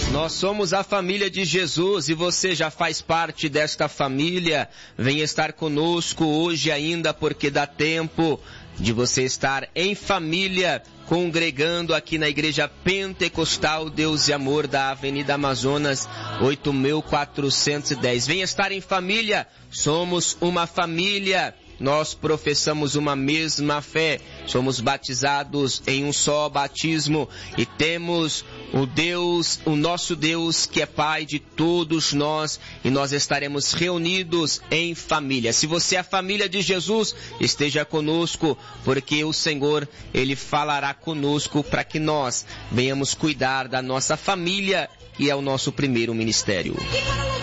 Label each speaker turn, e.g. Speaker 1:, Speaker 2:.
Speaker 1: Nós somos a família de Jesus e você já faz parte desta família. Venha estar conosco hoje ainda, porque dá tempo de você estar em família, congregando aqui na Igreja Pentecostal Deus e Amor da Avenida Amazonas 8410. Venha estar em família, somos uma família. Nós professamos uma mesma fé, somos batizados em um só batismo e temos o nosso Deus que é Pai de todos nós, e nós estaremos reunidos em família. Se você é a família de Jesus, esteja conosco, porque o Senhor, Ele falará conosco para que nós venhamos cuidar da nossa família, que é o nosso primeiro ministério.